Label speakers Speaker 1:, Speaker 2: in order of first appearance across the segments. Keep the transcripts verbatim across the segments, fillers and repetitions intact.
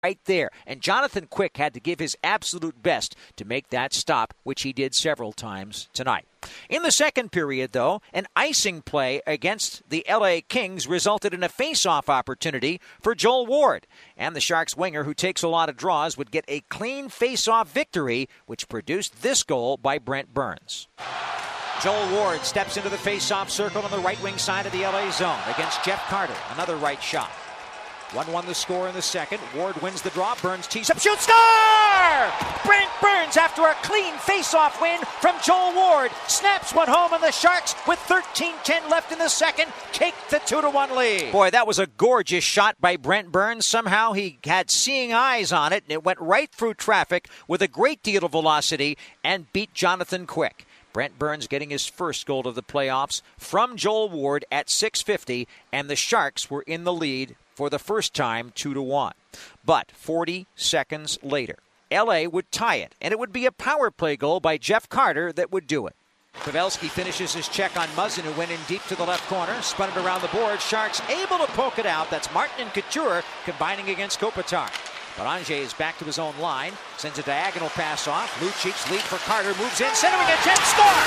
Speaker 1: right there. And Jonathan Quick had to give his absolute best to make that stop, which he did several times tonight. In the second period, though, an icing play against the L A Kings resulted in a face-off opportunity for Joel Ward. And the Sharks winger, who takes a lot of draws, would get a clean face-off victory, which produced this goal by Brent Burns. Joel Ward steps into the face-off circle on the right wing side of the L A zone against Jeff Carter. Another right shot. one one the score in the second. Ward wins the draw. Burns tees up, shoots, score! Brent Burns, after a clean face-off win from Joel Ward, snaps one home, and the Sharks, with thirteen ten left in the second, take the two to one lead. Boy, that was a gorgeous shot by Brent Burns. Somehow he had seeing eyes on it, and it went right through traffic with a great deal of velocity and beat Jonathan Quick. Brent Burns getting his first goal of the playoffs from Joel Ward at six fifty, and the Sharks were in the lead for the first time, two to one. But forty seconds later, L A would tie it, and it would be a power play goal by Jeff Carter that would do it. Pavelski finishes his check on Muzzin, who went in deep to the left corner, spun it around the board. Sharks able to poke it out. That's Martin and Couture combining against Kopitar. Belanger is back to his own line, sends a diagonal pass off. Lucic lead for Carter, moves in, centering attempt, score!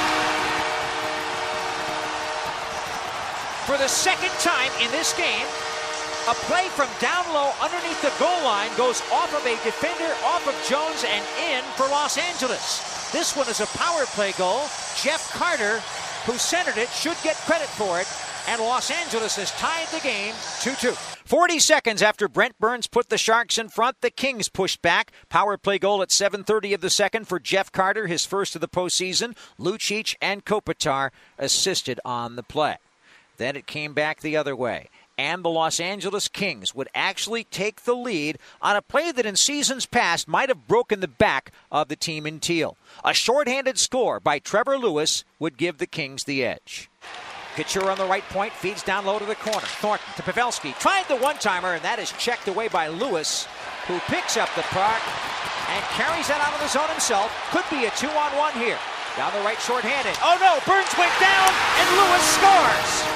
Speaker 1: For the second time in this game, a play from down low underneath the goal line goes off of a defender, off of Jones, and in for Los Angeles. This one is a power play goal. Jeff Carter, who centered it, should get credit for it, and Los Angeles has tied the game two two. forty seconds after Brent Burns put the Sharks in front, the Kings pushed back. Power play goal at seven thirty of the second for Jeff Carter, his first of the postseason. Lucic and Kopitar assisted on the play. Then it came back the other way, and the Los Angeles Kings would actually take the lead on a play that in seasons past might have broken the back of the team in teal. A shorthanded score by Trevor Lewis would give the Kings the edge. Couture on the right point, feeds down low to the corner. Thornton to Pavelski, tried the one-timer, and that is checked away by Lewis, who picks up the puck and carries that out of the zone himself. Could be a two-on-one here. Down the right, shorthanded. Oh no, Burns went down, and Lewis scores!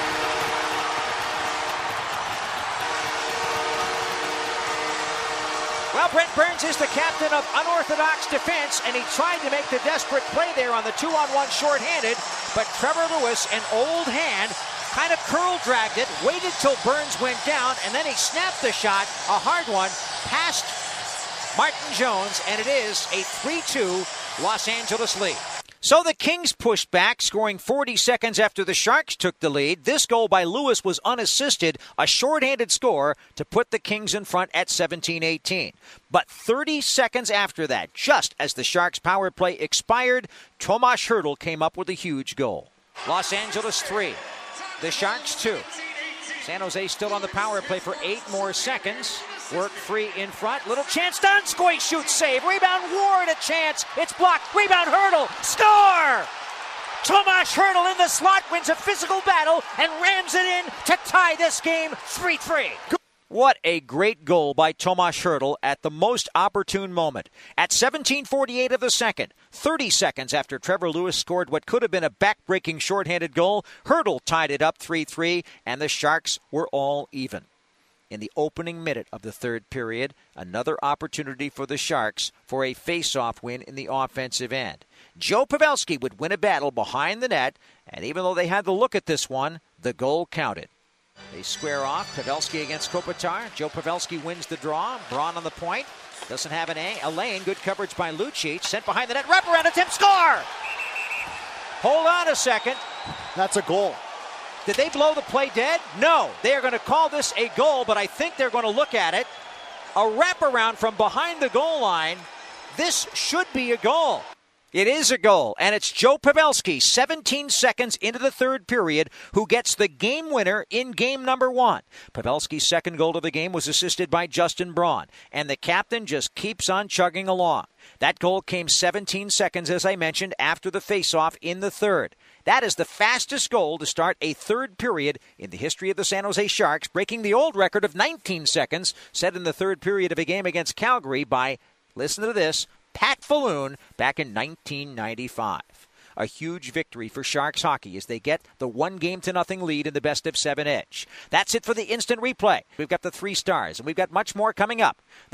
Speaker 1: Well, Brent Burns is the captain of unorthodox defense, and he tried to make the desperate play there on the two-on-one shorthanded, but Trevor Lewis, an old hand, kind of curl-dragged it, waited till Burns went down, and then he snapped the shot, a hard one, past Martin Jones, and it is a three two Los Angeles lead. So the Kings pushed back, scoring forty seconds after the Sharks took the lead. This goal by Lewis was unassisted, a shorthanded score to put the Kings in front at seventeen eighteen. But thirty seconds after that, just as the Sharks' power play expired, Tomas Hertl came up with a huge goal. Los Angeles three, the Sharks two. San Jose still on the power play for eight more seconds. Work free in front. Little chance. Donskoy shoots, save. Rebound Ward, a chance. It's blocked. Rebound Hertl. Score! Tomas Hertl in the slot wins a physical battle and rams it in to tie this game three three. What a great goal by Tomas Hertl at the most opportune moment. At seventeen forty-eight of the second, thirty seconds after Trevor Lewis scored what could have been a back-breaking shorthanded goal, Hertl tied it up three three, and the Sharks were all even. In the opening minute of the third period, another opportunity for the Sharks for a face-off win in the offensive end. Joe Pavelski would win a battle behind the net, and even though they had the look at this one, the goal counted. They square off. Pavelski against Kopitar. Joe Pavelski wins the draw. Braun on the point. Doesn't have an A. A lane. Good coverage by Lucic. Sent behind the net. Wraparound attempt. Score! Hold on a second.
Speaker 2: That's a goal.
Speaker 1: Did they blow the play dead? No. They are going to call this a goal, but I think they're going to look at it. A wraparound from behind the goal line. This should be a goal. It is a goal, and it's Joe Pavelski, seventeen seconds into the third period, who gets the game winner in game number one. Pavelski's second goal of the game was assisted by Justin Braun, and the captain just keeps on chugging along. That goal came seventeen seconds, as I mentioned, after the faceoff in the third. That is the fastest goal to start a third period in the history of the San Jose Sharks, breaking the old record of nineteen seconds set in the third period of a game against Calgary by, listen to this, Pat Falloon back in nineteen ninety-five. A huge victory for Sharks hockey as they get the one game to nothing lead in the best of seven edge. That's it for the instant replay. We've got the three stars, and we've got much more coming up.